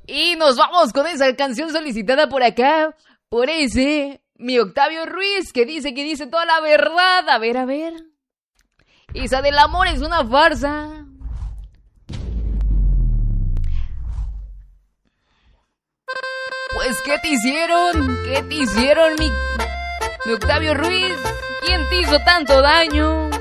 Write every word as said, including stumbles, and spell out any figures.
Y nos vamos con esa canción solicitada por acá, por ese, mi Octavio Ruiz, que dice que dice toda la verdad. A ver, a ver. Esa del amor es una farsa. Pues, ¿qué te hicieron? ¿Qué te hicieron, mi, mi Octavio Ruiz? ¿Quién te hizo tanto daño?